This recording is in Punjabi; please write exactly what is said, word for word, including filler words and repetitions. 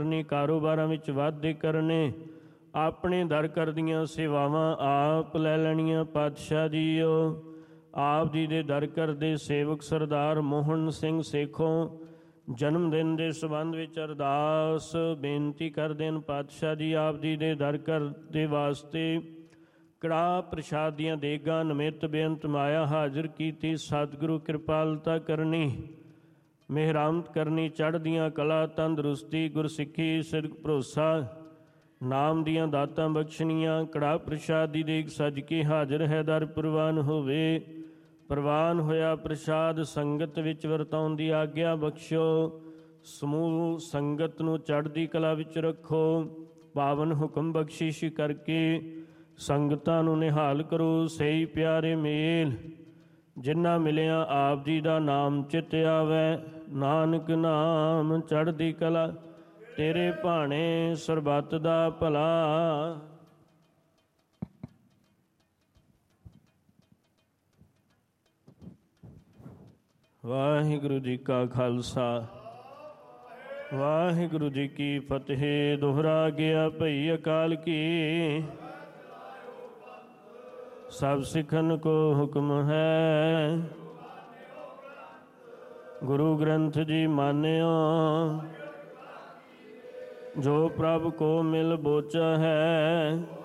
ਕਰਨੀ, ਕਾਰੋਬਾਰਾਂ ਵਿੱਚ ਵਾਧੇ ਕਰਨੇ, ਆਪਣੇ ਦਰ ਕਰਦੀਆਂ ਸੇਵਾਵਾਂ ਆਪ ਲੈ ਲੈਣੀਆਂ। ਪਾਤਸ਼ਾਹ ਜੀਓ, ਆਪ ਜੀ ਦੇ ਦਰ ਕਰਦੇ ਸੇਵਕ ਸਰਦਾਰ ਮੋਹਨ ਸਿੰਘ ਸੇਖੋਂ ਜਨਮ ਦਿਨ ਦੇ ਸੰਬੰਧ ਵਿੱਚ ਅਰਦਾਸ ਬੇਨਤੀ ਕਰਦੇ ਹਨ। ਪਾਤਸ਼ਾਹ ਜੀ, ਆਪ ਜੀ ਦੇ ਦਰ ਕਰ ਦੇ ਵਾਸਤੇ ਕੜਾਹ ਪ੍ਰਸ਼ਾਦ ਦੀਆਂ ਦੇਗਾਂ ਨਿਮਿਤ ਬੇਅੰਤ ਮਾਇਆ ਹਾਜ਼ਰ ਕੀਤੀ। ਸਤਿਗੁਰੂ ਕਿਰਪਾਲਤਾ ਕਰਨੀ, ਮਿਹਰਾਮਤ ਕਰਨੀ, ਚੜ੍ਹਦੀਆਂ ਕਲਾ, ਤੰਦਰੁਸਤੀ, ਗੁਰਸਿੱਖੀ, ਸਿਦਕ, ਭਰੋਸਾ, ਨਾਮ ਦੀਆਂ ਦਾਤਾਂ ਬਖਸ਼ਣੀਆਂ। ਕੜਾਹ ਪ੍ਰਸ਼ਾਦ ਦੀ ਦੇਗ ਸੱਜ ਕੇ ਹਾਜ਼ਰ ਹੈ, ਦਰ ਪ੍ਰਵਾਨ ਹੋਵੇ। ਪ੍ਰਵਾਨ ਹੋਇਆ ਪ੍ਰਸ਼ਾਦ ਸੰਗਤ ਵਿੱਚ ਵਰਤਾਉਣ ਦੀ ਆਗਿਆ ਬਖਸ਼ੋ। ਸਮੂਹ ਸੰਗਤ ਨੂੰ ਚੜ੍ਹਦੀ ਕਲਾ ਵਿੱਚ ਰੱਖੋ। ਪਾਵਨ ਹੁਕਮ ਬਖਸ਼ਿਸ਼ ਕਰਕੇ ਸੰਗਤਾਂ ਨੂੰ ਨਿਹਾਲ ਕਰੋ। ਸਹੀ ਪਿਆਰੇ ਮੇਲ ਜਿਨ੍ਹਾਂ ਮਿਲਿਆ ਆਪ ਜੀ ਦਾ ਨਾਮ ਚਿਤ ਆਵੈ। ਨਾਨਕ ਨਾਮ ਚੜ੍ਹਦੀ ਕਲਾ, ਤੇਰੇ ਭਾਣੇ ਸਰਬੱਤ ਦਾ ਭਲਾ। ਵਾਹਿਗੁਰੂ ਜੀ ਕਾ ਖਾਲਸਾ, ਵਾਹਿਗੁਰੂ ਜੀ ਕੀ ਫਤਿਹ। ਦੁਹਰਾ ਗਿਆ ਭਈ ਅਕਾਲ ਕੀ, ਸਭ ਸਿੱਖਨ ਕੋ ਹੁਕਮ ਹੈ। ਗੁਰੂ ਗ੍ਰੰਥ ਜੀ ਮਾਨਿਓ, ਜੋ ਪ੍ਰਭ ਕੋ ਮਿਲ ਬੋਚਾ ਹੈ।